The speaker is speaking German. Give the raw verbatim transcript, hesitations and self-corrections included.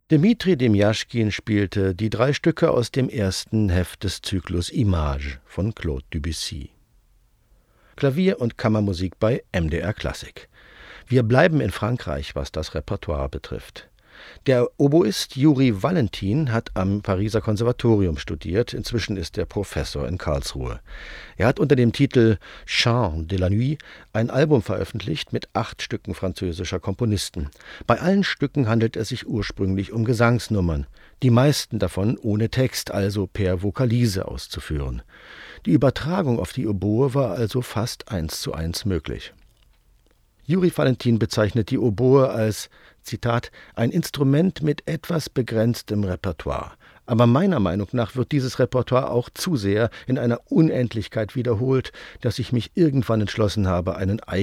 Dmitri Demjaschkin spielte die drei Stücke aus dem ersten Heft des Zyklus Images von Claude Debussy. Klavier- und Kammermusik bei M D R Klassik. Wir bleiben in Frankreich, was das Repertoire betrifft. Der Oboist Juri Valentin hat am Pariser Konservatorium studiert, inzwischen ist er Professor in Karlsruhe. Er hat unter dem Titel Chants de la Nuit ein Album veröffentlicht mit acht Stücken französischer Komponisten. Bei allen Stücken handelt es sich ursprünglich um Gesangsnummern, die meisten davon ohne Text, also per Vokalise auszuführen. Die Übertragung auf die Oboe war also fast eins zu eins möglich. Juri Valentin bezeichnet die Oboe als, Zitat, ein Instrument mit etwas begrenztem Repertoire. Aber meiner Meinung nach wird dieses Repertoire auch zu sehr in einer Unendlichkeit wiederholt, dass ich mich irgendwann entschlossen habe, einen eigenen